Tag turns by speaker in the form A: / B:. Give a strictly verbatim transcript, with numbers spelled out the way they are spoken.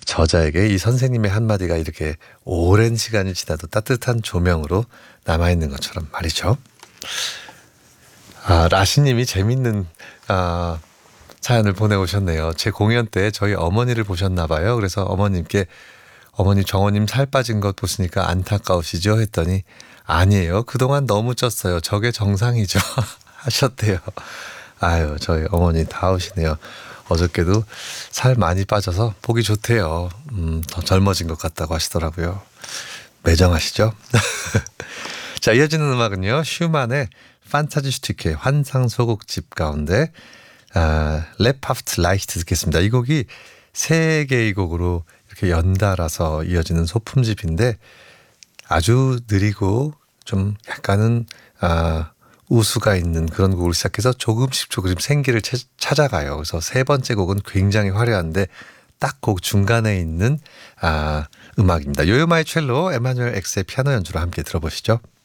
A: 저자에게 이 선생님의 한마디가 이렇게 오랜 시간이 지나도 따뜻한 조명으로 남아있는 것처럼 말이죠. 아, 라시님이 재밌는 아, 사연을 보내오셨네요. 제 공연 때 저희 어머니를 보셨나 봐요. 그래서 어머님께 어머니 정호님 살 빠진 것 보시니까 안타까우시죠? 했더니 아니에요. 그동안 너무 쪘어요. 저게 정상이죠. 하셨대요. 아유, 저희 어머니 다우시네요. 어저께도 살 많이 빠져서 보기 좋대요. 음, 더 젊어진 것 같다고 하시더라고요. 매정하시죠? 자, 이어지는 음악은요. 슈만의 판타지 슈티케 환상 소곡집 가운데 아, 랩하프트 라이히트 듣겠습니다. 이 곡이 세 개의 곡으로 이렇게 연달아서 이어지는 소품집인데 아주 느리고 좀 약간은 아, 우수가 있는 그런 곡을 시작해서 조금씩 조금씩 생기를 채, 찾아가요. 그래서 세 번째 곡은 굉장히 화려한데 딱 곡 중간에 있는 아, 음악입니다. 요요마이 첼로, 에마뉴엘 엑스의 피아노 연주로 함께 들어보시죠.